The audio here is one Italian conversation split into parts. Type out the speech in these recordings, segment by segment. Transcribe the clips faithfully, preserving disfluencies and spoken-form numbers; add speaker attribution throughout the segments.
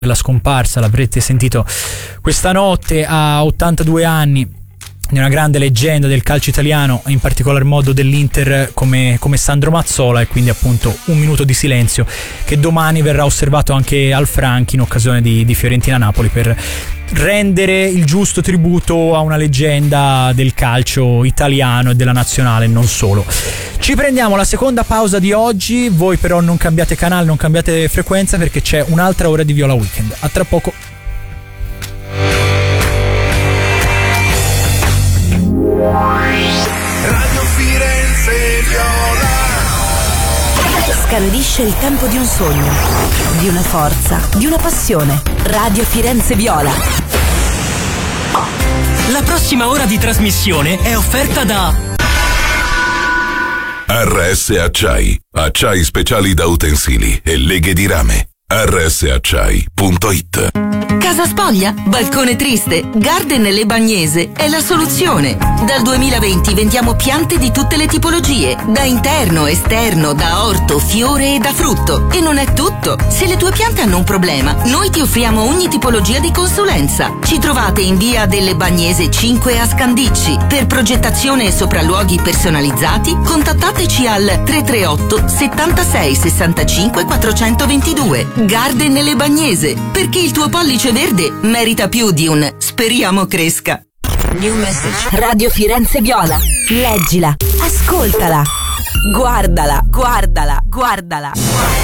Speaker 1: della scomparsa, l'avrete sentito questa notte, a ottantadue anni, di una grande leggenda del calcio italiano, in particolar modo dell'Inter, come, come Sandro Mazzola, e quindi appunto un minuto di silenzio che domani verrà osservato anche al Franchi in occasione di, di Fiorentina-Napoli, per rendere il giusto tributo a una leggenda del calcio italiano e della nazionale, non solo. Ci prendiamo la seconda pausa di oggi, voi però non cambiate canale, non cambiate frequenza, perché c'è un'altra ora di Viola Weekend. A tra poco.
Speaker 2: Radio Firenze Viola
Speaker 3: scandisce il tempo di un sogno, di una forza, di una passione. Radio Firenze Viola.
Speaker 4: La prossima ora di trasmissione è offerta da
Speaker 2: R S Acciai, acciai speciali da utensili e leghe di rame. R S acciai punto it.
Speaker 3: Casa spoglia? Balcone triste? Garden Le Bagnese è la soluzione. Dal duemilaventi vendiamo piante di tutte le tipologie, da interno, esterno, da orto, fiore e da frutto. E non è tutto. Se le tue piante hanno un problema, noi ti offriamo ogni tipologia di consulenza. Ci trovate in via delle Bagnese cinque a Scandicci. Per progettazione e sopralluoghi personalizzati, contattateci al tre tre otto settantasei sessantacinque quattrocentoventidue. Garden Le Bagnese, perché il tuo pollice verde merita più di un speriamo cresca. New message. Radio Firenze Viola. Leggila, ascoltala, guardala, guardala, guardala.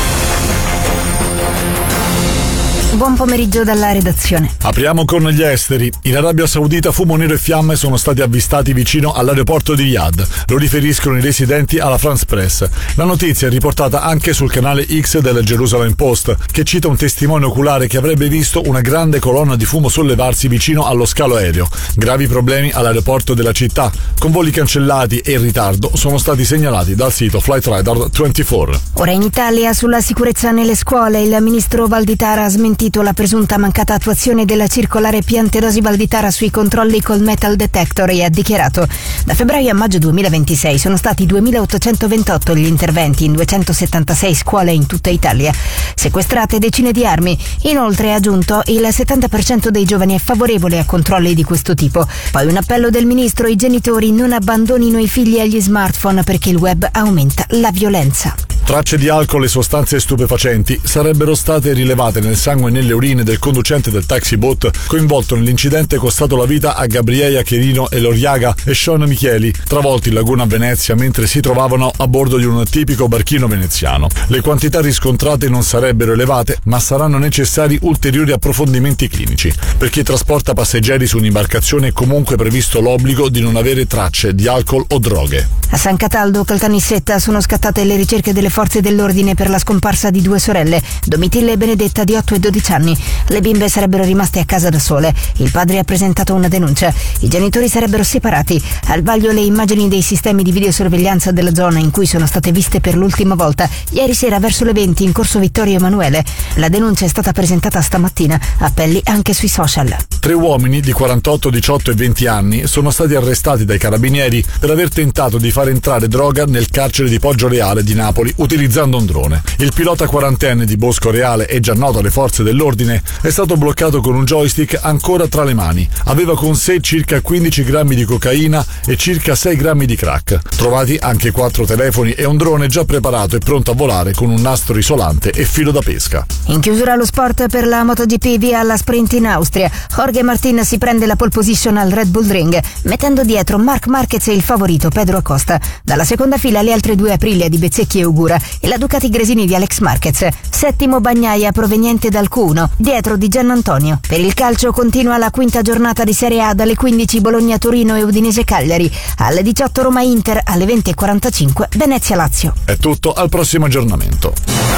Speaker 5: Buon pomeriggio dalla redazione.
Speaker 6: Apriamo con gli esteri. In Arabia Saudita fumo nero e fiamme sono stati avvistati vicino all'aeroporto di Riyadh. Lo riferiscono i residenti alla France Press. La notizia è riportata anche sul canale X del Jerusalem Post, che cita un testimone oculare che avrebbe visto una grande colonna di fumo sollevarsi vicino allo scalo aereo. Gravi problemi all'aeroporto della città, con voli cancellati e in ritardo, sono stati segnalati dal sito Flight Radar ventiquattro.
Speaker 5: Ora in Italia, sulla sicurezza nelle scuole, il ministro Valditara ha smentito la presunta mancata attuazione della circolare Piantedosi Valditara sui controlli col metal detector e ha dichiarato: da febbraio a maggio duemilaventisei sono stati duemilaottocentoventotto gli interventi in duecentosettantasei scuole in tutta Italia, sequestrate decine di armi. Inoltre, ha aggiunto, il settanta per cento dei giovani è favorevole a controlli di questo tipo. Poi un appello del ministro: i genitori non abbandonino i figli agli smartphone perché il web aumenta la violenza.
Speaker 6: Tracce di alcol e sostanze stupefacenti sarebbero state rilevate nel sangue e nelle urine del conducente del taxi boat coinvolto nell'incidente costato la vita a Gabriella Chierino e Loriaga e Sean Micheli, travolti in laguna a Venezia mentre si trovavano a bordo di un tipico barchino veneziano. Le quantità riscontrate non sarebbero elevate, ma saranno necessari ulteriori approfondimenti clinici. Per chi trasporta passeggeri su un'imbarcazione è comunque previsto l'obbligo di non avere tracce di alcol o droghe.
Speaker 5: A San Cataldo, Caltanissetta, sono scattate le ricerche delle forze dell'ordine per la scomparsa di due sorelle, Domitilla e Benedetta, di otto e dodici anni. Le bimbe sarebbero rimaste a casa da sole. Il padre ha presentato una denuncia. I genitori sarebbero separati. Al vaglio le immagini dei sistemi di videosorveglianza della zona in cui sono state viste per l'ultima volta, ieri sera verso le venti in corso Vittorio Emanuele. La denuncia è stata presentata stamattina. Appelli anche sui social.
Speaker 6: Tre uomini di quarantotto, diciotto e venti anni sono stati arrestati dai carabinieri per aver tentato di far entrare droga nel carcere di Poggioreale di Napoli utilizzando un drone. Il pilota quarantenne di Bosco Reale, è già noto alle forze dell'ordine, è stato bloccato con un joystick ancora tra le mani. Aveva con sé circa quindici grammi di cocaina e circa sei grammi di crack. Trovati anche quattro telefoni e un drone già preparato e pronto a volare con un nastro isolante e filo da pesca.
Speaker 5: In chiusura lo sport per la MotoGP, via alla sprint in Austria. Jorge Martin si prende la pole position al Red Bull Ring, mettendo dietro Marc Marquez e il favorito Pedro Acosta. Dalla seconda fila le altre due Aprilia di Bezzecchi e Ugura e la Ducati Gresini di Alex Marquez. Settimo Bagnaia proveniente dal Q uno, dietro di Giannantonio. Per il calcio continua la quinta giornata di Serie A, dalle quindici Bologna-Torino e Udinese-Cagliari, alle diciotto Roma-Inter, alle venti e quarantacinque Venezia-Lazio.
Speaker 6: È tutto, al prossimo aggiornamento.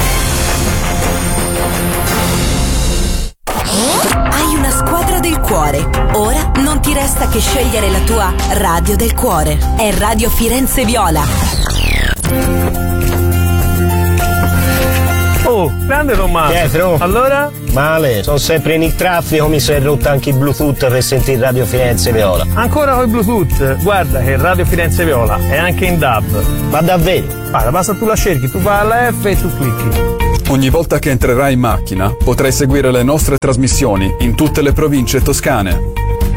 Speaker 3: Hai una squadra del cuore. Ora non ti resta che scegliere la tua radio del cuore. È Radio Firenze Viola.
Speaker 7: Oh, grande Tommaso.
Speaker 8: Pietro.
Speaker 7: Allora?
Speaker 8: Male, sono sempre in il traffico, mi sono rotto anche il Bluetooth per sentire Radio Firenze Viola.
Speaker 7: Ancora con il Bluetooth? Guarda che Radio Firenze Viola è anche in D A B.
Speaker 8: Ma davvero?
Speaker 7: Guarda, basta tu la cerchi, tu vai alla F e tu clicchi.
Speaker 9: Ogni volta che entrerai in macchina potrai seguire le nostre trasmissioni in tutte le province toscane.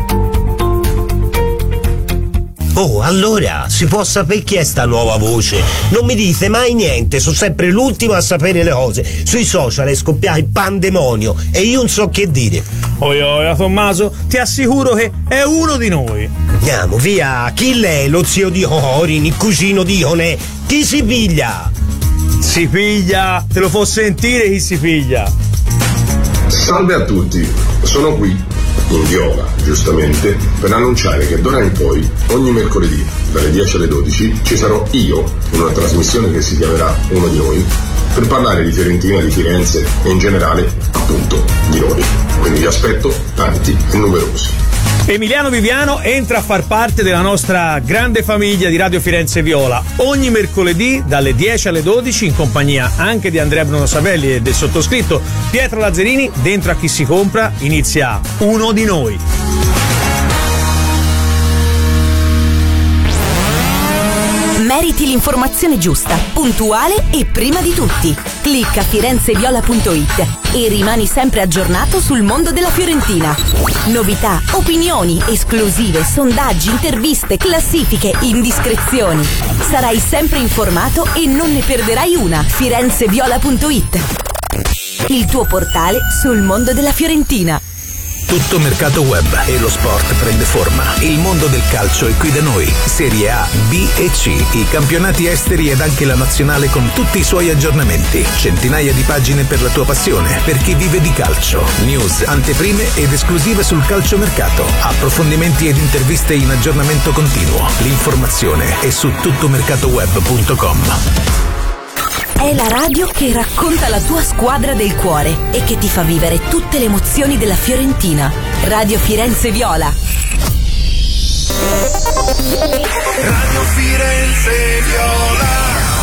Speaker 8: Oh, allora, si può sapere chi è sta nuova voce? Non mi dite mai niente, sono sempre l'ultimo a sapere le cose. Sui social è scoppiato il pandemonio e io non so che dire.
Speaker 7: Oi oi, Tommaso, ti assicuro che è uno di noi.
Speaker 8: Andiamo, via, chi l'è? Lo zio di Orin, il cugino di Onè? Chi si piglia?
Speaker 7: Si piglia, te lo può sentire chi si piglia.
Speaker 10: Salve a tutti, sono qui in Viola, giustamente, per annunciare che d'ora in poi, ogni mercoledì, dalle dieci alle dodici, ci sarò io, in una trasmissione che si chiamerà Uno di Noi, per parlare di Fiorentina, di Firenze e in generale, appunto, di noi. Quindi vi aspetto tanti e numerosi.
Speaker 7: Emiliano Viviano entra a far parte della nostra grande famiglia di Radio Firenze Viola ogni mercoledì dalle dieci alle dodici in compagnia anche di Andrea Bruno Savelli e del sottoscritto Pietro Lazzarini. Dentro a Chi si compra inizia Uno di Noi.
Speaker 11: Meriti l'informazione giusta, puntuale e prima di tutti. Clicca firenzeviola punto it e rimani sempre aggiornato sul mondo della Fiorentina. Novità, opinioni, esclusive, sondaggi, interviste, classifiche, indiscrezioni. Sarai sempre informato e non ne perderai una. firenzeviola punto it, il tuo portale sul mondo della Fiorentina.
Speaker 12: Tutto mercato web e lo sport prende forma. Il mondo del calcio è qui da noi. Serie A, B e C, i campionati esteri ed anche la nazionale con tutti i suoi aggiornamenti. Centinaia di pagine per la tua passione, per chi vive di calcio. News, anteprime ed esclusive sul calciomercato. Approfondimenti ed interviste in aggiornamento continuo. L'informazione è su tuttomercatoweb punto com.
Speaker 11: È la radio che racconta la tua squadra del cuore e che ti fa vivere tutte le emozioni della Fiorentina. Radio Firenze Viola.
Speaker 13: Radio Firenze Viola.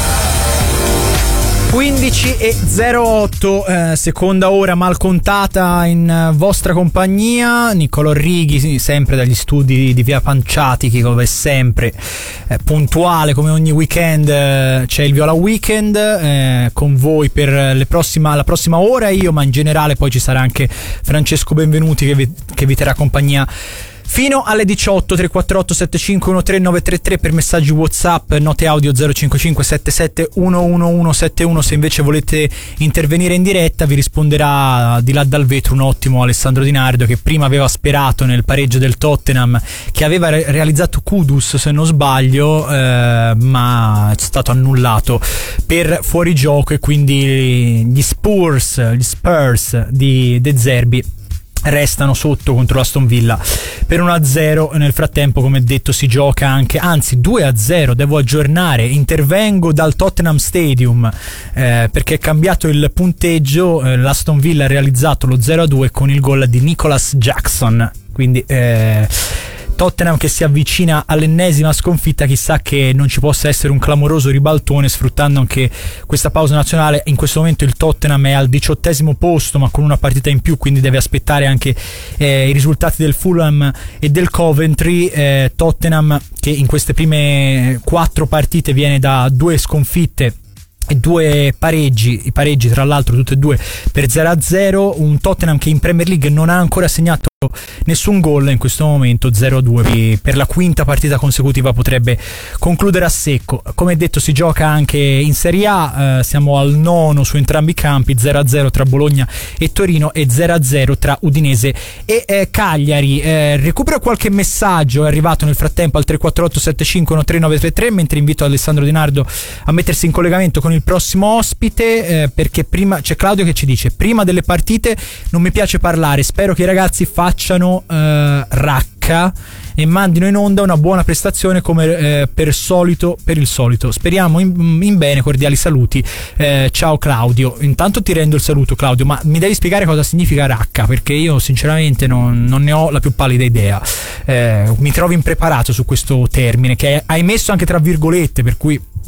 Speaker 1: quindici e zero otto, eh, seconda ora mal contata in eh, vostra compagnia. Niccolò Righi, sempre dagli studi di Via Panciatichi, come sempre eh, puntuale come ogni weekend. Eh, c'è il Viola Weekend eh, con voi per le prossima, la prossima ora io, ma in generale poi ci sarà anche Francesco Benvenuti che vi, che vi terrà compagnia fino alle diciotto. Tre quattro otto sette cinque uno tre nove tre tre per messaggi WhatsApp, note audio zero cinque cinque sette sette uno uno uno sette uno. Se invece volete intervenire in diretta vi risponderà di là dal vetro un ottimo Alessandro Di Nardo, che prima aveva sperato nel pareggio del Tottenham, che aveva re- realizzato Kudus se non sbaglio, eh, ma è stato annullato per fuorigioco, e quindi gli Spurs, gli Spurs di De Zerbi restano sotto contro l'Aston Villa per uno a zero. Nel frattempo, come detto, si gioca anche, anzi due a zero, devo aggiornare, intervengo dal Tottenham Stadium eh, perché è cambiato il punteggio. eh, l'Aston Villa ha realizzato lo zero a due con il gol di Nicholas Jackson, quindi eh, Tottenham che si avvicina all'ennesima sconfitta. Chissà che non ci possa essere un clamoroso ribaltone, sfruttando anche questa pausa nazionale. In questo momento il Tottenham è al diciottesimo posto, ma con una partita in più, quindi deve aspettare anche eh, i risultati del Fulham e del Coventry. eh, Tottenham che in queste prime quattro partite viene da due sconfitte e due pareggi, i pareggi tra l'altro tutti e due per zero a zero. Un Tottenham che in Premier League non ha ancora segnato nessun gol in questo momento, zero a due, per la quinta partita consecutiva potrebbe concludere a secco. Come detto, si gioca anche in Serie A, eh, siamo al nono su entrambi i campi, zero a zero tra Bologna e Torino e zero a zero tra Udinese e eh, Cagliari. eh, recupero qualche messaggio, è arrivato nel frattempo al tre quattro otto sette cinque uno tre nove tre tre, mentre invito Alessandro Di Nardo a mettersi in collegamento con il prossimo ospite, eh, perché prima c'è Claudio che ci dice: prima delle partite non mi piace parlare, spero che i ragazzi facciano eh, racca e mandino in onda una buona prestazione come eh, per solito per il solito. Speriamo in, in bene, cordiali saluti. eh, ciao Claudio. Intanto ti rendo il saluto, Claudio, ma mi devi spiegare cosa significa racca, perché io sinceramente non, non ne ho la più pallida idea. eh, mi trovo impreparato su questo termine che hai messo anche tra virgolette, per cui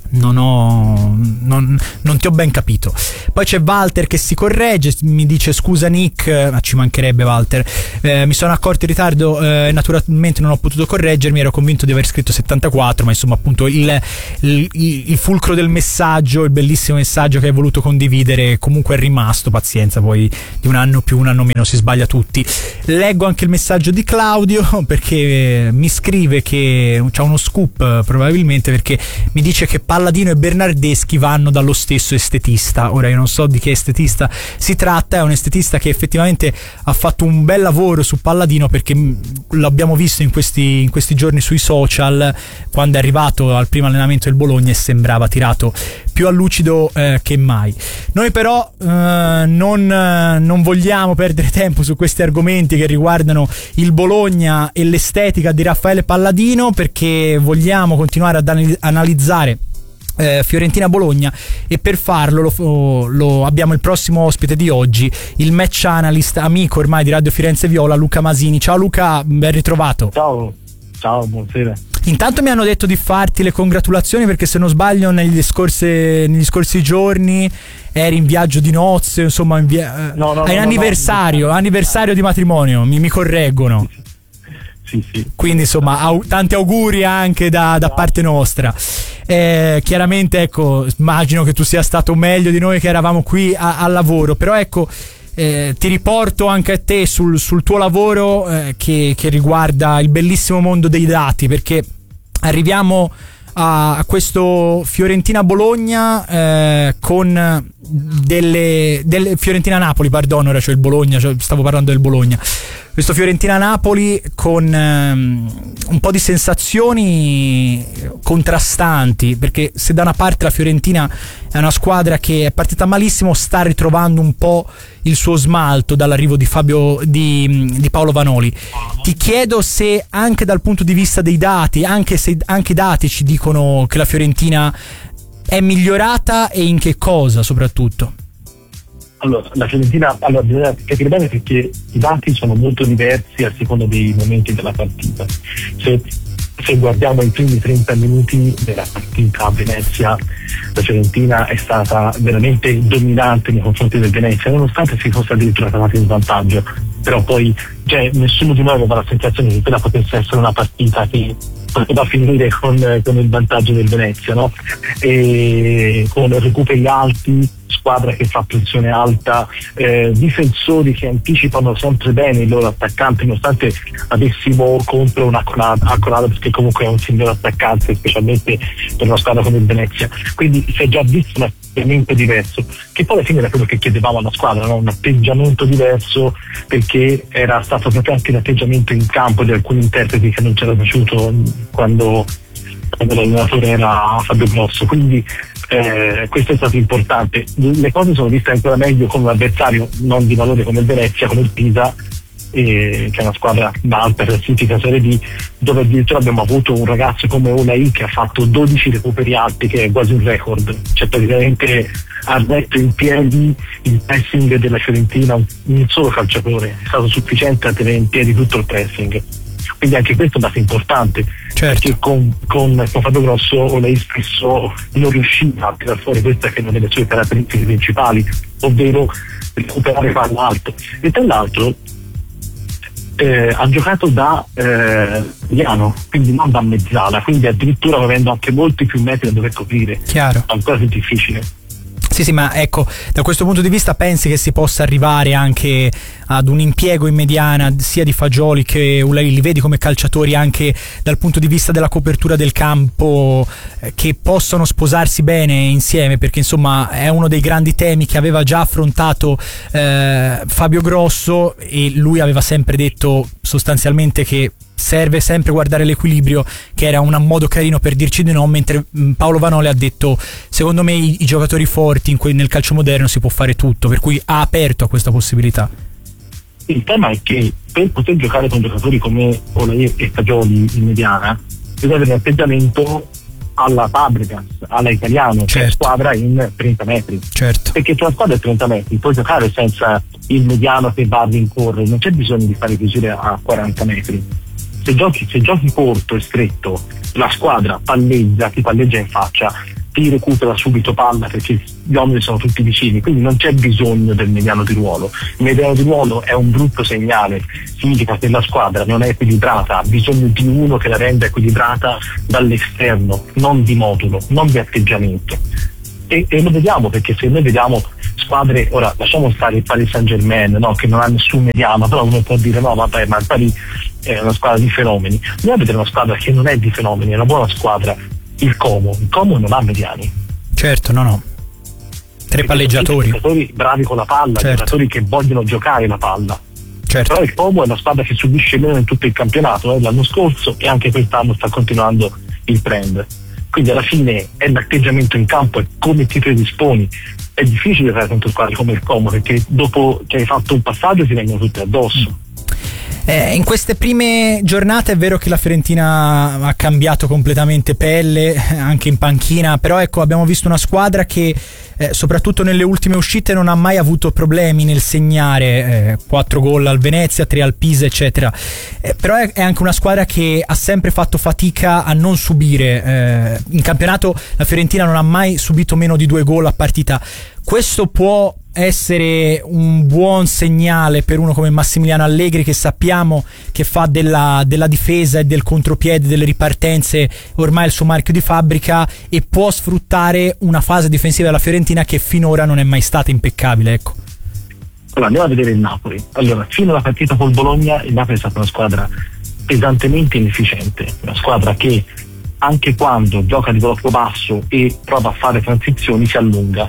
Speaker 1: non ho non, non ti ho ben capito. Poi c'è Walter che si corregge, mi dice scusa Nick, ma ci mancherebbe Walter, eh, mi sono accorto in ritardo, eh, naturalmente non ho potuto correggermi, ero convinto di aver scritto settantaquattro, ma insomma appunto il, il, il fulcro del messaggio, il bellissimo messaggio che hai voluto condividere comunque è rimasto. Pazienza, poi di un anno più un anno meno si sbaglia tutti. Leggo anche il messaggio di Claudio perché mi scrive che c'ha uno scoop probabilmente, perché mi dice che Palladino e Bernardeschi vanno dallo stesso estetista. Ora io non so di che estetista si tratta, è un estetista che effettivamente ha fatto un bel lavoro su Palladino, perché l'abbiamo visto in questi, in questi giorni sui social quando è arrivato al primo allenamento del Bologna e sembrava tirato più a lucido eh, che mai. Noi però eh, non, eh, non vogliamo perdere tempo su questi argomenti che riguardano il Bologna e l'estetica di Raffaele Palladino, perché vogliamo continuare ad anal- analizzare Eh, Fiorentina-Bologna, e per farlo lo, lo abbiamo il prossimo ospite di oggi, il match analyst, amico ormai di Radio Firenze Viola, Luca Masini. Ciao Luca, ben ritrovato.
Speaker 14: Ciao, ciao, buonasera.
Speaker 1: Intanto mi hanno detto di farti le congratulazioni perché se non sbaglio negli scorsi, negli scorsi giorni eri in viaggio di nozze, insomma in via,
Speaker 14: no, no,
Speaker 1: hai
Speaker 14: no,
Speaker 1: un anniversario, no, no. anniversario di matrimonio, mi, mi correggono.
Speaker 14: Sì, sì.
Speaker 1: Quindi insomma au- tanti auguri anche da, da parte nostra. Eh, chiaramente ecco, immagino che tu sia stato meglio di noi che eravamo qui a, al lavoro, però ecco eh, ti riporto anche a te sul, sul tuo lavoro eh, che, che riguarda il bellissimo mondo dei dati, perché arriviamo a, a questo Fiorentina-Bologna eh, con delle, delle Fiorentina-Napoli, perdono, ora c'è il Bologna, cioè, stavo parlando del Bologna. Questo Fiorentina-Napoli con ehm, un po' di sensazioni contrastanti, perché se da una parte la Fiorentina è una squadra che è partita malissimo, sta ritrovando un po' il suo smalto dall'arrivo di Fabio di, di Paolo Vanoli. Ti chiedo se anche dal punto di vista dei dati, anche se anche i dati ci dicono che la Fiorentina è migliorata, e in che cosa soprattutto.
Speaker 14: Allora, la Fiorentina, allora bisogna capire bene perché i dati sono molto diversi a seconda dei momenti della partita. Se, se guardiamo i primi trenta minuti della partita a Venezia, la Fiorentina è stata veramente dominante nei confronti del Venezia, nonostante si fosse addirittura tornata in vantaggio. Però poi cioè, nessuno di noi aveva la sensazione che quella potesse essere una partita che poteva finire con, con il vantaggio del Venezia, no? E con recuperi alti, squadra che fa pressione alta, eh, difensori che anticipano sempre bene i loro attaccanti, nonostante avessimo contro un Accolado, perché comunque è un signor attaccante, specialmente per una squadra come il Venezia. Quindi si è già visto un atteggiamento diverso, che poi alla fine era quello che chiedevamo alla squadra, no? Un atteggiamento diverso, perché era stato proprio anche l'atteggiamento in campo di alcuni interpreti che non c'era piaciuto quando, quando l'allenatore era Fabio Grosso. Quindi Eh, questo è stato importante. Le cose sono viste ancora meglio con un avversario non di valore come il Venezia, come il Pisa, eh, che è una squadra da alta classifica Serie B, dove addirittura abbiamo avuto un ragazzo come Olai che ha fatto dodici recuperi alti, che è quasi un record, cioè praticamente ha retto in piedi il pressing della Fiorentina. Un solo calciatore è stato sufficiente a tenere in piedi tutto il pressing. Quindi anche questo è un dato importante, certo. Perché con, con, con Fabio Grosso lei spesso non riusciva a tirare fuori questa che è una delle sue caratteristiche principali, ovvero recuperare palla alto. E tra l'altro eh, ha giocato da eh, mediano, quindi non da mezzala, quindi addirittura avendo anche molti più metri da dover coprire.
Speaker 1: Chiaro.
Speaker 14: Ancora più difficile.
Speaker 1: Sì, sì, ma ecco, da questo punto di vista pensi che si possa arrivare anche ad un impiego in mediana sia di Fagioli che Ulai? Li vedi come calciatori anche dal punto di vista della copertura del campo, eh, che possono sposarsi bene insieme? Perché insomma è uno dei grandi temi che aveva già affrontato eh, Fabio Grosso, e lui aveva sempre detto sostanzialmente che serve sempre guardare l'equilibrio, che era un modo carino per dirci di no, mentre Paolo Vanoli ha detto secondo me i, i giocatori forti in que- nel calcio moderno si può fare tutto, per cui ha aperto a questa possibilità.
Speaker 14: Il tema è che per poter giocare con giocatori come Olai e Fagioli in mediana bisogna avere un atteggiamento alla Fabregas, alla Italiano, certo. Che è squadra in trenta metri,
Speaker 1: certo.
Speaker 14: Perché tu la squadra è trenta metri, puoi giocare senza il mediano che va a rincorrere, non c'è bisogno di fare chiusure a quaranta metri. se giochi, se giochi corto e stretto, la squadra palleggia, ti palleggia in faccia, ti recupera subito palla perché gli uomini sono tutti vicini, quindi non c'è bisogno del mediano di ruolo. Il mediano di ruolo è un brutto segnale, significa che la squadra non è equilibrata, ha bisogno di uno che la renda equilibrata dall'esterno, non di modulo, non di atteggiamento. E, e lo vediamo, perché se noi vediamo squadre, ora lasciamo stare il Paris Saint-Germain, no, che non ha nessun mediano, però uno può dire no vabbè, ma il Paris è una squadra di fenomeni. Noi a vedere una squadra che non è di fenomeni, è una buona squadra, il Como, il Como non ha mediani.
Speaker 1: Certo, no no. Tre palleggiatori.
Speaker 14: Giocatori bravi con la palla, certo. Giocatori che vogliono giocare la palla.
Speaker 1: Certo.
Speaker 14: Però il Como è una squadra che subisce meno in tutto il campionato, eh, l'anno scorso, e anche quest'anno sta continuando il trend. Quindi alla fine è l'atteggiamento in campo, è come ti predisponi. È difficile fare contro squadre come il Como, perché dopo che hai fatto un passaggio ti vengono tutti addosso.
Speaker 1: Eh, in queste prime giornate è vero che la Fiorentina ha cambiato completamente pelle anche in panchina, però ecco, abbiamo visto una squadra che eh, soprattutto nelle ultime uscite non ha mai avuto problemi nel segnare, quattro eh, gol al Venezia, tre al Pisa eccetera, eh, però è, è anche una squadra che ha sempre fatto fatica a non subire. Eh, in campionato la Fiorentina non ha mai subito meno di due gol a partita. Questo può essere un buon segnale per uno come Massimiliano Allegri, che sappiamo che fa della, della difesa e del contropiede, delle ripartenze ormai il suo marchio di fabbrica, e può sfruttare una fase difensiva della Fiorentina che finora non è mai stata impeccabile, ecco.
Speaker 14: Allora andiamo a vedere il Napoli. Allora, fino alla partita col Bologna il Napoli è stata una squadra pesantemente inefficiente, una squadra che anche quando gioca di blocco basso e prova a fare transizioni si allunga.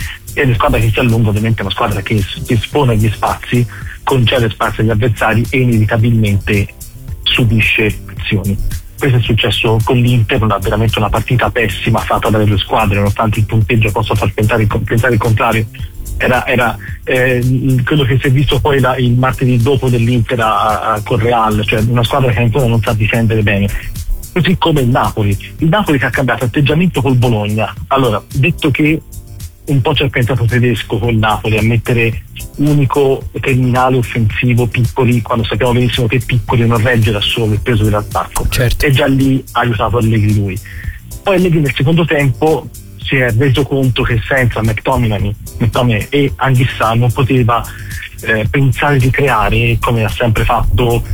Speaker 14: E la squadra che si allunga ovviamente è una squadra che espone gli spazi, concede spazi agli avversari e inevitabilmente subisce azioni. Questo è successo con l'Inter, una, veramente una partita pessima fatta dalle due squadre, nonostante il punteggio possa far pensare, pensare il contrario. Era, era eh, quello che si è visto poi la, il martedì dopo dell'Inter a, a, con Real, cioè una squadra che ancora non sa difendere bene. Così come il Napoli, il Napoli che ha cambiato atteggiamento col Bologna. Allora, detto che un po' ci ha pensato Tedesco con Napoli a mettere unico terminale offensivo Piccoli, quando sappiamo benissimo che Piccoli non regge da solo il peso dell'attacco,
Speaker 1: certo.
Speaker 14: E già lì ha aiutato Allegri lui. Poi Allegri nel secondo tempo si è reso conto che senza McTominay, McTominay e Anghissà non poteva eh, pensare di creare, come ha sempre fatto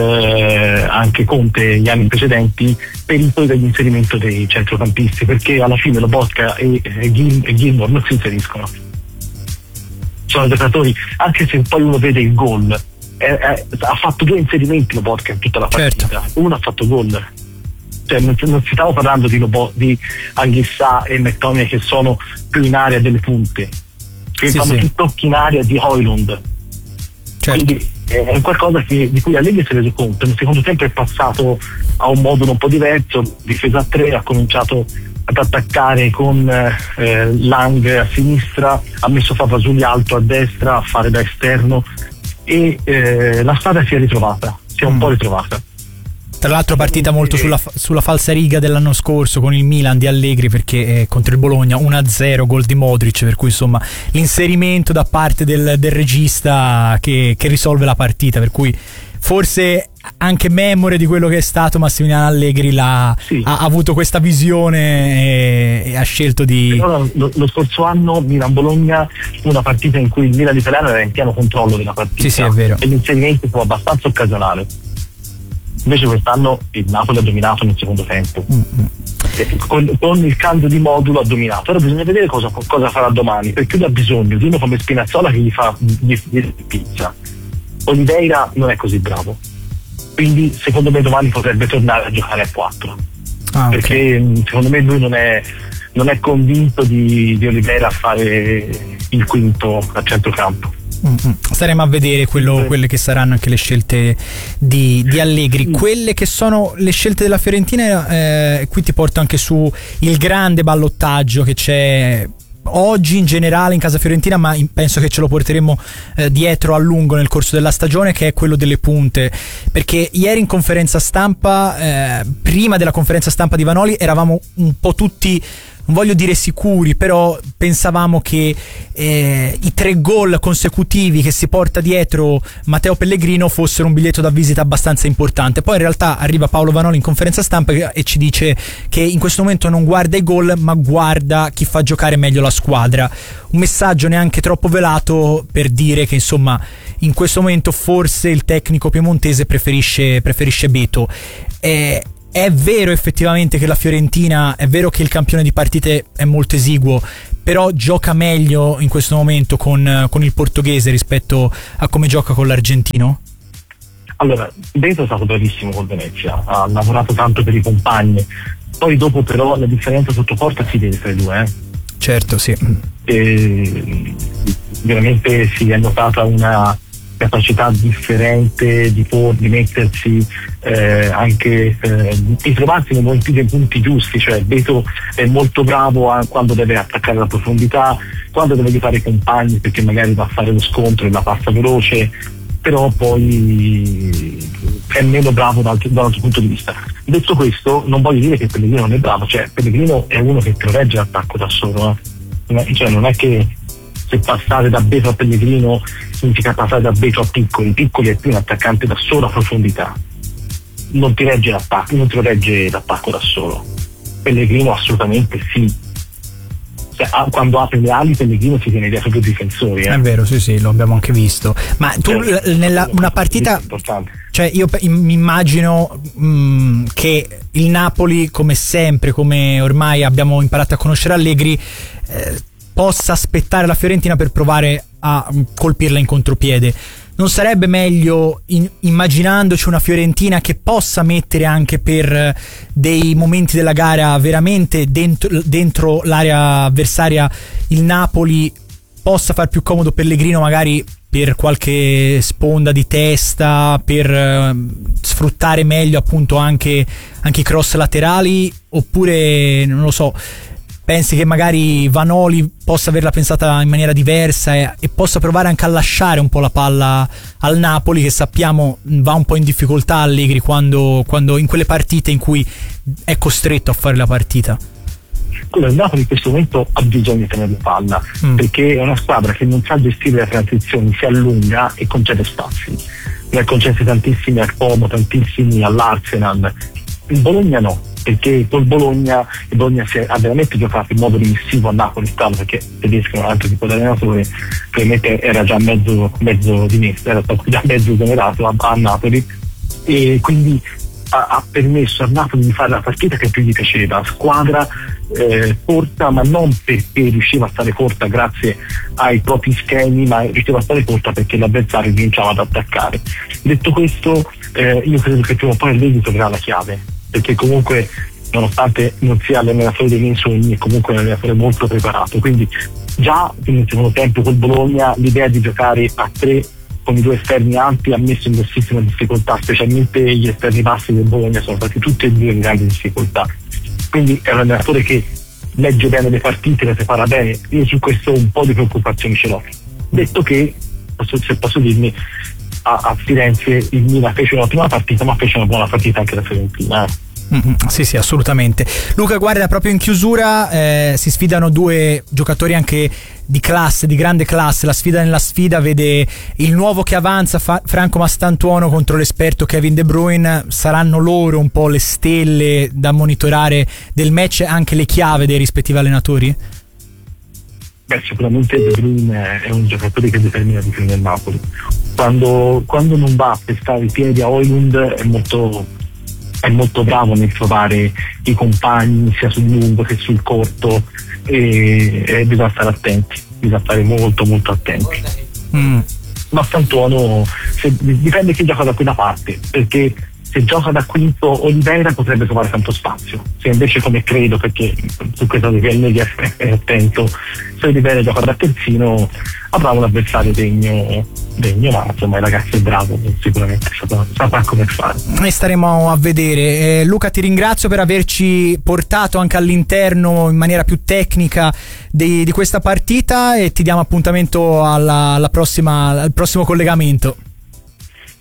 Speaker 14: eh, anche Conte gli anni precedenti, pericoli dell'inserimento dei centrocampisti, perché alla fine Lobotka e, e, Gil, e Gilmore non si inseriscono. Sono giocatori, anche se poi uno vede il gol, eh, eh, ha fatto due inserimenti Lobotka in tutta la partita, certo. Uno ha fatto gol. Cioè, non, non si stava parlando di, Lobo, di Anghissà e McTominay che sono più in area delle punte, che sì, fanno sì. più tocchi in area di Højlund. Certo. Quindi eh, è qualcosa che, di cui Allegri si è reso conto. Nel secondo tempo è passato a un modulo un po' diverso, difesa a tre, ha cominciato ad attaccare con eh, Lang a sinistra, ha messo Favasuli alto a destra a fare da esterno, e eh, la squadra si è ritrovata, si è un mm. po' ritrovata.
Speaker 1: Tra l'altro partita molto sulla, sulla falsariga dell'anno scorso con il Milan di Allegri, perché eh, contro il Bologna uno a zero, gol di Modric, per cui insomma l'inserimento da parte del, del regista che, che risolve la partita, per cui forse anche memore di quello che è stato Massimiliano Allegri l'ha, sì. ha, ha avuto questa visione e, e ha scelto di...
Speaker 14: Però lo, lo scorso anno Milan-Bologna, una partita in cui il Milan italiano era in pieno controllo della partita,
Speaker 1: sì, sì, è vero.
Speaker 14: E l'inserimento fu abbastanza occasionale. Invece quest'anno il Napoli ha dominato nel secondo tempo, mm-hmm. con, con il cambio di modulo ha dominato. Ora bisogna vedere cosa, cosa farà domani, perché lui ha bisogno di uno come Spinazzola che gli fa gli, gli pizza. Oliveira non è così bravo, quindi secondo me domani potrebbe tornare a giocare a quattro, ah, perché okay. secondo me lui non è, non è convinto di, di Oliveira a fare il quinto a centrocampo.
Speaker 1: Mm-hmm. Staremo a vedere quello, quelle che saranno anche le scelte di, di Allegri, mm. quelle che sono le scelte della Fiorentina. Eh, qui ti porto anche su il grande ballottaggio che c'è oggi in generale in casa fiorentina, ma penso che ce lo porteremo eh, dietro a lungo nel corso della stagione, che è quello delle punte, perché ieri in conferenza stampa, eh, prima della conferenza stampa di Vanoli, eravamo un po' tutti non voglio dire sicuri, però pensavamo che eh, i tre gol consecutivi che si porta dietro Matteo Pellegrino fossero un biglietto da visita abbastanza importante. Poi in realtà arriva Paolo Vanoli in conferenza stampa e ci dice che in questo momento non guarda i gol, ma guarda chi fa giocare meglio la squadra. Un messaggio neanche troppo velato per dire che insomma in questo momento forse il tecnico piemontese preferisce, preferisce Beto. Eh, È vero effettivamente che la Fiorentina, è vero che il campione di partite è molto esiguo, però gioca meglio in questo momento con, con il portoghese rispetto a come gioca con l'argentino?
Speaker 14: Allora, Beto è stato bravissimo con Venezia, ha lavorato tanto per i compagni, poi dopo però la differenza sotto porta si vede tra i due. Eh?
Speaker 1: Certo, sì.
Speaker 14: E veramente si è notata una capacità differente di, por- di mettersi eh, anche eh, di trovarsi nei momenti, nei punti giusti, cioè Beto è molto bravo a, quando deve attaccare la profondità, quando deve aiutare i compagni perché magari va a fare lo scontro e la passa veloce, però poi è meno bravo da un altro punto di vista. Detto questo, non voglio dire che Pellegrino non è bravo, cioè Pellegrino è uno che protegge l'attacco da solo, eh. Cioè non è che se passare da Beto a Pellegrino significa passare da Beto a Piccoli. Piccoli è più un attaccante da solo a profondità, non ti regge l'attacco, non ti regge l'attacco da solo. Pellegrino assolutamente sì, cioè, quando apre le ali Pellegrino si tiene dietro due difensori, eh.
Speaker 1: È vero, sì sì, lo abbiamo anche visto. Ma tu l- nella una partita, cioè io mi immagino mh, che il Napoli, come sempre, come ormai abbiamo imparato a conoscere Allegri, eh, possa aspettare la Fiorentina per provare a colpirla in contropiede. Non sarebbe meglio, in, immaginandoci una Fiorentina che possa mettere anche per dei momenti della gara veramente dentro, dentro l'area avversaria il Napoli, possa far più comodo Pellegrino magari per qualche sponda di testa, per eh, sfruttare meglio appunto anche, anche i cross laterali, oppure non lo so, pensi che magari Vanoli possa averla pensata in maniera diversa e, e possa provare anche a lasciare un po' la palla al Napoli, che sappiamo va un po' in difficoltà Allegri quando, quando in quelle partite in cui è costretto a fare la partita?
Speaker 14: Allora, il Napoli in questo momento ha bisogno di tenere la palla, mm. perché è una squadra che non sa gestire le transizioni, si allunga e concede spazi. Ne ha concessi tantissimi al Como, tantissimi all'Arsenal. Il Bologna no, perché col Bologna il Bologna si è, ha veramente giocato in modo remissivo a Napoli, stavo, perché tedesco è un altro tipo di allenatore, probabilmente era già mezzo, mezzo dimesso, era stato già mezzo esonerato a, a Napoli, e quindi ha, ha permesso a Napoli di fare la partita che più gli piaceva, squadra eh, corta, ma non perché riusciva a stare corta grazie ai propri schemi, ma riusciva a stare corta perché l'avversario cominciava ad attaccare. Detto questo, eh, io credo che prima o poi Allegri troverà la chiave, perché comunque nonostante non sia l'allenatore dei miei sogni è comunque un allenatore molto preparato, quindi già nel secondo tempo col Bologna l'idea di giocare a tre con i due esterni ampi ha messo in grossissima difficoltà, specialmente gli esterni bassi del Bologna sono stati tutti e due in grande difficoltà, quindi è un allenatore che legge bene le partite, le prepara bene. Io su questo un po' di preoccupazioni ce l'ho, detto che se posso dirmi a, a Firenze il Milan fece un'ottima partita, ma fece una buona partita anche la Fiorentina.
Speaker 1: Mm-hmm, sì sì, assolutamente. Luca, guarda, proprio in chiusura eh, si sfidano due giocatori anche di classe, di grande classe. La sfida nella sfida vede il nuovo che avanza, fa- Franco Mastantuono contro l'esperto Kevin De Bruyne. Saranno loro un po' le stelle da monitorare del match, anche le chiave dei rispettivi allenatori?
Speaker 14: Beh, sicuramente De Bruyne è un giocatore che determina di più nel Napoli. Quando, quando non va a pestare i piedi a Højlund è molto, è molto bravo nel trovare i compagni sia sul lungo che sul corto, e, e bisogna stare attenti, bisogna stare molto molto attenti. Mm. Ma Santuono se, dipende chi gioca da quella parte, perché se gioca da quinto Oliveira potrebbe trovare tanto spazio, se invece, come credo, perché su questo Allegri è attento, se Oliveira gioca da terzino avrà un avversario degno, degno ma insomma il ragazzo è bravo, sicuramente saprà, saprà come fare.
Speaker 1: Noi staremo a vedere. eh, Luca, ti ringrazio per averci portato anche all'interno in maniera più tecnica di, di questa partita, e ti diamo appuntamento alla, alla prossima, al prossimo collegamento.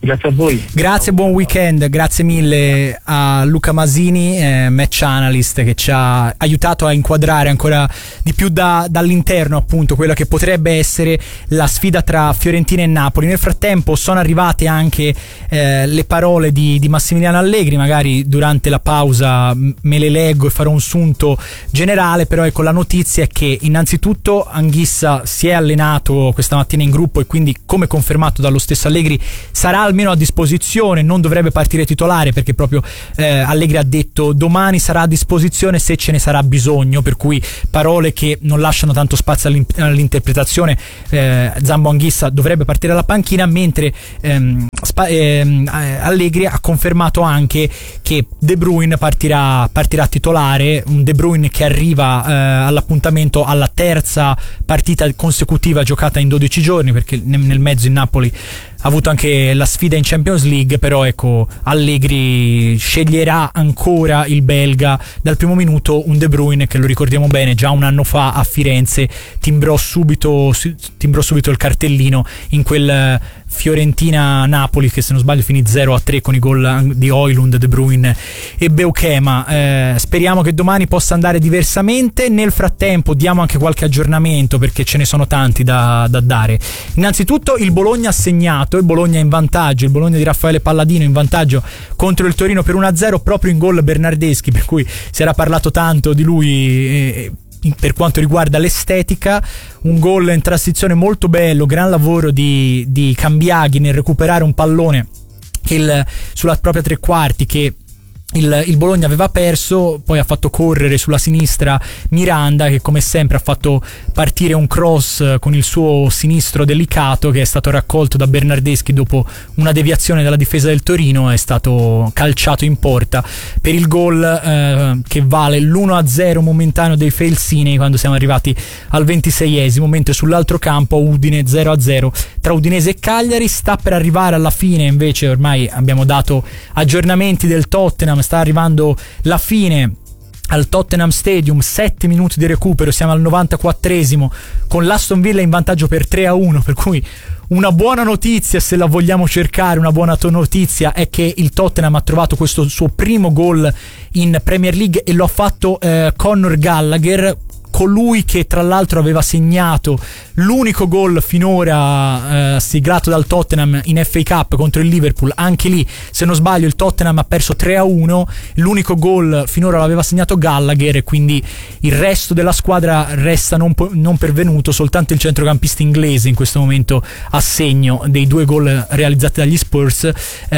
Speaker 14: Grazie a voi.
Speaker 1: Grazie, buon weekend. Grazie mille a Luca Masini, eh, match analyst, che ci ha aiutato a inquadrare ancora di più da, dall'interno appunto quella che potrebbe essere la sfida tra Fiorentina e Napoli. Nel frattempo sono arrivate anche eh, le parole di, di Massimiliano Allegri, magari durante la pausa me le leggo e farò un sunto generale, però ecco, la notizia è che innanzitutto Anguissa si è allenato questa mattina in gruppo e quindi, come confermato dallo stesso Allegri, sarà almeno a disposizione, non dovrebbe partire titolare perché proprio eh, Allegri ha detto domani sarà a disposizione se ce ne sarà bisogno, per cui parole che non lasciano tanto spazio all'interpretazione. eh, Zambo Anguissa dovrebbe partire alla panchina, mentre ehm, spa- ehm, Allegri ha confermato anche che De Bruyne partirà, partirà titolare, un De Bruyne che arriva eh, all'appuntamento alla terza partita consecutiva giocata in dodici giorni, perché nel, nel mezzo in Napoli ha avuto anche la sfida in Champions League, però ecco, Allegri sceglierà ancora il belga dal primo minuto, un De Bruyne che, lo ricordiamo bene, già un anno fa a Firenze timbrò subito, timbrò subito il cartellino in quel Fiorentina-Napoli che, se non sbaglio, finì zero a tre con i gol di Højlund, De Bruyne e Beukema. Eh, speriamo che domani possa andare diversamente. Nel frattempo diamo anche qualche aggiornamento, perché ce ne sono tanti da, da dare. Innanzitutto il Bologna ha segnato, il Bologna in vantaggio, il Bologna di Raffaele Palladino in vantaggio contro il Torino per uno a zero, proprio in gol Bernardeschi, per cui si era parlato tanto di lui eh, per quanto riguarda l'estetica. Un gol in transizione molto bello, gran lavoro di, di Cambiaghi nel recuperare un pallone che il, sulla propria tre quarti che Il, il Bologna aveva perso, poi ha fatto correre sulla sinistra Miranda, che come sempre ha fatto partire un cross con il suo sinistro delicato, che è stato raccolto da Bernardeschi dopo una deviazione dalla difesa del Torino, è stato calciato in porta per il gol eh, che vale l'uno a zero momentaneo dei Felsinei quando siamo arrivati al ventiseiesimo, mentre sull'altro campo Udine zero a zero tra Udinese e Cagliari. Sta per arrivare alla fine, invece ormai abbiamo dato aggiornamenti del Tottenham, sta arrivando la fine al Tottenham Stadium, sette minuti di recupero, siamo al novantaquattresimo con l'Aston Villa in vantaggio per tre a uno, per cui una buona notizia, se la vogliamo cercare, una buona notizia è che il Tottenham ha trovato questo suo primo gol in Premier League e lo ha fatto eh, Conor Gallagher, colui che tra l'altro aveva segnato l'unico gol finora eh, siglato dal Tottenham in F A Cup contro il Liverpool. Anche lì, se non sbaglio, il Tottenham ha perso tre a uno, l'unico gol finora l'aveva segnato Gallagher e quindi il resto della squadra resta non, po- non pervenuto. Soltanto il centrocampista inglese in questo momento a segno dei due gol realizzati dagli Spurs.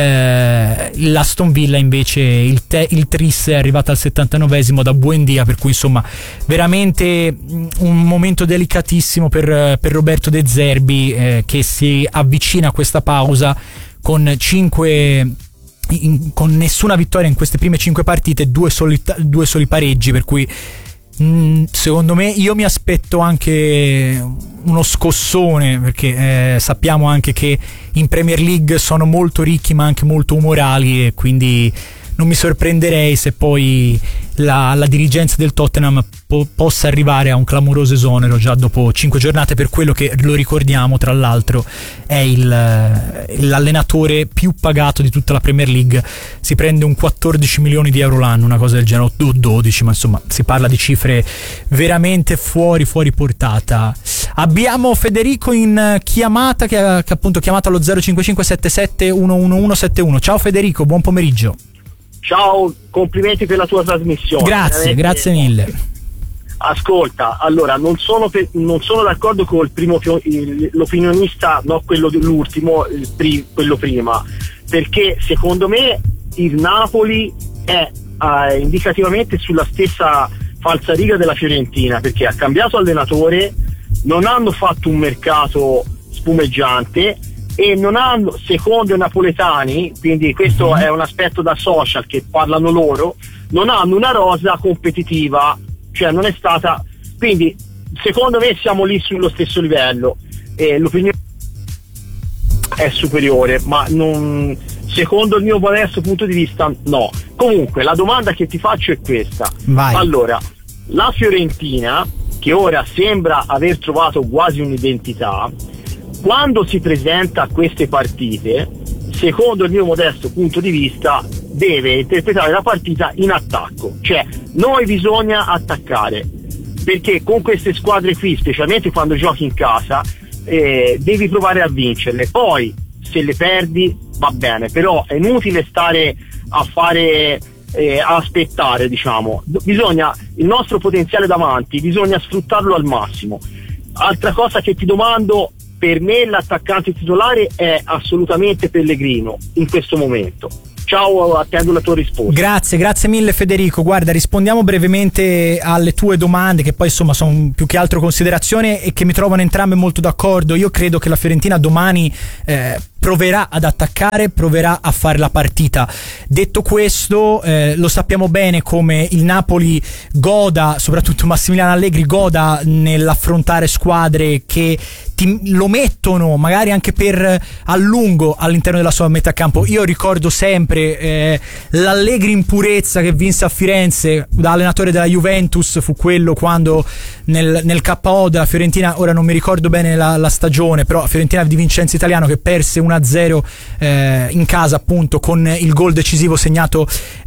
Speaker 1: eh, l'Aston Villa invece, il, te- il tris è arrivato al settantanovesimo da Buendia, per cui insomma veramente un momento delicatissimo per, per Roberto De Zerbi, eh, che si avvicina a questa pausa con cinque in, con nessuna vittoria in queste prime cinque partite, due soli, due soli pareggi, per cui mh, secondo me io mi aspetto anche uno scossone, perché eh, sappiamo anche che in Premier League sono molto ricchi ma anche molto umorali, e quindi non mi sorprenderei se poi la, la dirigenza del Tottenham po- possa arrivare a un clamoroso esonero già dopo cinque giornate, per quello che, lo ricordiamo tra l'altro, è il, l'allenatore più pagato di tutta la Premier League. Si prende un quattordici milioni di euro l'anno, una cosa del genere, o dodici, ma insomma si parla di cifre veramente fuori fuori portata. Abbiamo Federico in chiamata che ha, che ha appunto chiamato allo zero cinque cinque sette sette uno uno uno sette uno. Ciao Federico, buon pomeriggio.
Speaker 15: Ciao, complimenti per la tua trasmissione.
Speaker 1: Grazie,
Speaker 15: veramente.
Speaker 1: grazie mille.
Speaker 15: Ascolta, allora non sono, per, non sono d'accordo con il primo il, l'opinionista, no, quello dell'ultimo, il pri, quello prima, perché secondo me il Napoli è eh, indicativamente sulla stessa falsariga della Fiorentina, perché ha cambiato allenatore, non hanno fatto un mercato spumeggiante e non hanno, secondo i napoletani, quindi questo mm-hmm. è un aspetto da social che parlano loro, non hanno una rosa competitiva, cioè non è stata, quindi secondo me siamo lì sullo stesso livello e l'opinione è superiore, ma non, secondo il mio modesto punto di vista no. Comunque la domanda che ti faccio è questa.
Speaker 1: Vai.
Speaker 15: Allora, la Fiorentina, che ora sembra aver trovato quasi un'identità, quando si presenta a queste partite secondo il mio modesto punto di vista, deve interpretare la partita in attacco, cioè noi bisogna attaccare, perché con queste squadre qui, specialmente quando giochi in casa, eh, devi provare a vincerle. Poi se le perdi va bene, però è inutile stare a fare eh, a aspettare, diciamo. Bisogna, il nostro potenziale davanti bisogna sfruttarlo al massimo. Altra cosa che ti domando: per me l'attaccante titolare è assolutamente Pellegrino in questo momento. Ciao, attendo la tua risposta.
Speaker 1: Grazie, grazie mille Federico. Guarda, rispondiamo brevemente alle tue domande, che poi insomma sono più che altro considerazioni e che mi trovano entrambe molto d'accordo. Io credo che la Fiorentina domani eh, proverà ad attaccare, proverà a fare la partita. Detto questo, eh, lo sappiamo bene come il Napoli goda, soprattutto Massimiliano Allegri goda nell'affrontare squadre che ti, lo mettono magari anche per a lungo all'interno della sua metà campo. Io ricordo sempre eh, l'Allegri in purezza che vinse a Firenze da allenatore della Juventus, fu quello quando nel, nel K O della Fiorentina, ora non mi ricordo bene la, la stagione, però Fiorentina di Vincenzo Italiano, che perse uno a zero eh, in casa, appunto, con il gol decisivo segnato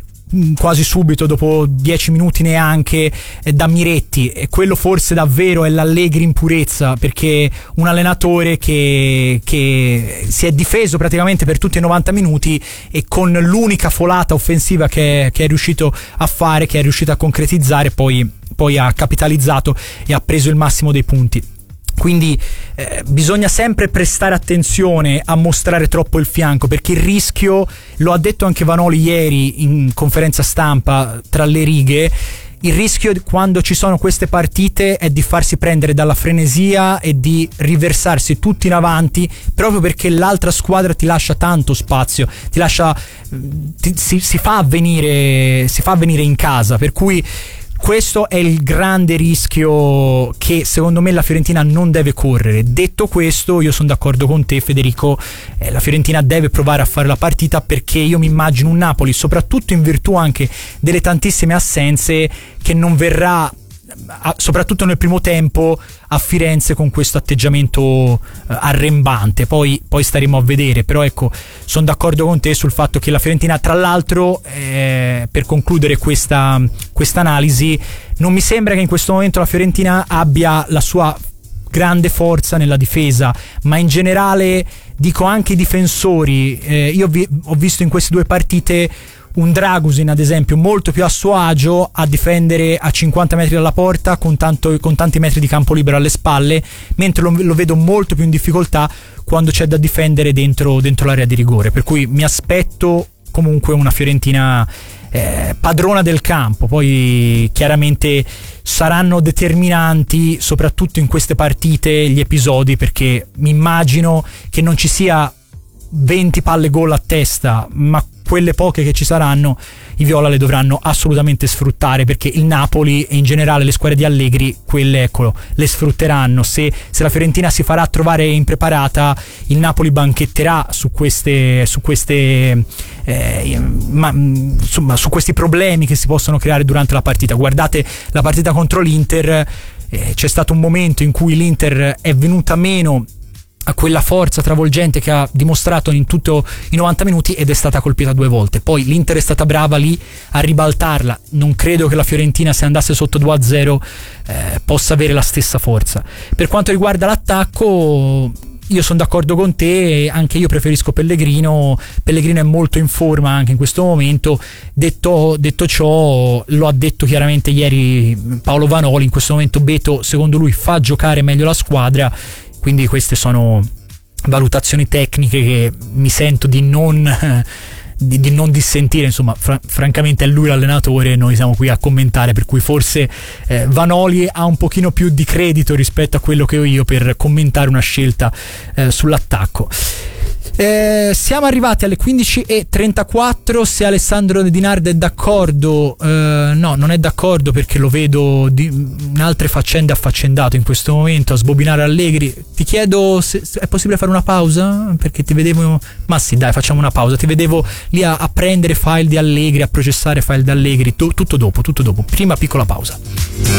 Speaker 1: quasi subito, dopo dieci minuti neanche, eh, da Miretti. E quello forse davvero è l'Allegri in purezza, perché un allenatore che, che si è difeso praticamente per tutti i novanta minuti e con l'unica folata offensiva che, che è riuscito a fare, che è riuscito a concretizzare, poi, poi ha capitalizzato e ha preso il massimo dei punti. Quindi eh, bisogna sempre prestare attenzione a mostrare troppo il fianco, perché il rischio, lo ha detto anche Vanoli ieri in conferenza stampa tra le righe, il rischio quando ci sono queste partite è di farsi prendere dalla frenesia e di riversarsi tutti in avanti, proprio perché l'altra squadra ti lascia tanto spazio, ti lascia ti, si, si fa avvenire si fa avvenire in casa, per cui questo è il grande rischio che secondo me la Fiorentina non deve correre. Detto questo, io sono d'accordo con te Federico, eh, la Fiorentina deve provare a fare la partita, perché io mi immagino un Napoli, soprattutto in virtù anche delle tantissime assenze, che non verrà, soprattutto nel primo tempo, a Firenze con questo atteggiamento uh, arrembante. Poi, poi staremo a vedere, però ecco, sono d'accordo con te sul fatto che la Fiorentina, tra l'altro, eh, per concludere questa questa analisi, non mi sembra che in questo momento la Fiorentina abbia la sua grande forza nella difesa, ma in generale dico anche i difensori. eh, io vi, ho visto in queste due partite un Dragusin, ad esempio, molto più a suo agio a difendere a cinquanta metri dalla porta con, tanto, con tanti metri di campo libero alle spalle, mentre lo, lo vedo molto più in difficoltà quando c'è da difendere dentro, dentro l'area di rigore. Per cui mi aspetto comunque una Fiorentina eh, padrona del campo. Poi chiaramente saranno determinanti soprattutto in queste partite gli episodi, perché mi immagino che non ci sia venti palle gol a testa, ma quelle poche che ci saranno i viola le dovranno assolutamente sfruttare, perché il Napoli e in generale le squadre di Allegri quelle, eccolo, le sfrutteranno. Se, se la Fiorentina si farà trovare impreparata, il Napoli banchetterà su queste su queste eh, ma, insomma, su questi problemi che si possono creare durante la partita. Guardate la partita contro l'Inter, eh, c'è stato un momento in cui l'Inter è venuta meno a quella forza travolgente che ha dimostrato in tutto i novanta minuti ed è stata colpita due volte. Poi l'Inter è stata brava lì a ribaltarla. Non credo che la Fiorentina, se andasse sotto due a zero, eh, possa avere la stessa forza. Per quanto riguarda l'attacco, io sono d'accordo con te, anche io preferisco Pellegrino. Pellegrino è molto in forma anche in questo momento. Detto, detto ciò, lo ha detto chiaramente ieri Paolo Vanoli, in questo momento Beto secondo lui fa giocare meglio la squadra. Quindi queste sono valutazioni tecniche che mi sento di non, di, di non dissentire. Insomma, fra, francamente è lui l'allenatore e noi siamo qui a commentare, per cui forse eh, Vanoli ha un pochino più di credito rispetto a quello che ho io per commentare una scelta eh, sull'attacco. Eh, siamo arrivati alle quindici e trentaquattro. Se Alessandro Di Nardo è d'accordo, eh, no, non è d'accordo, perché lo vedo di, in altre faccende affaccendato in questo momento a sbobinare Allegri. Ti chiedo se, se è possibile fare una pausa, perché ti vedevo, ma sì, dai, facciamo una pausa. Ti vedevo lì a, a prendere file di Allegri, a processare file di Allegri. Tu, tutto dopo, tutto dopo. Prima piccola pausa.